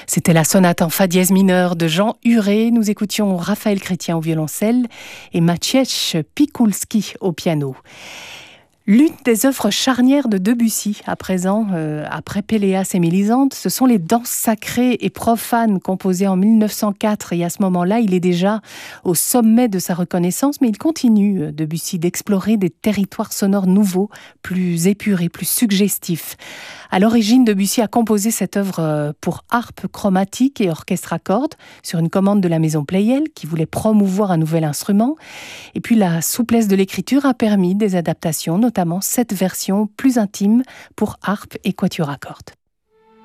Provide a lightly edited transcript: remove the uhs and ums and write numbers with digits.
C'était la sonate en fa dièse mineur de Jean Huré. Nous écoutions Raphaël Chrétien au violoncelle et Maciej Pikulski au piano. L'une des œuvres charnières de Debussy, à présent, après Péléas et Mélisande, ce sont les danses sacrées et profanes composées en 1904. Et à ce moment-là, il est déjà au sommet de sa reconnaissance, mais il continue, Debussy, d'explorer des territoires sonores nouveaux, plus épurés, plus suggestifs. À l'origine, Debussy a composé cette œuvre pour harpe chromatique et orchestre à cordes, sur une commande de la maison Pleyel, qui voulait promouvoir un nouvel instrument. Et puis la souplesse de l'écriture a permis des adaptations, notamment cette version plus intime pour harpe et quatuor à cordes.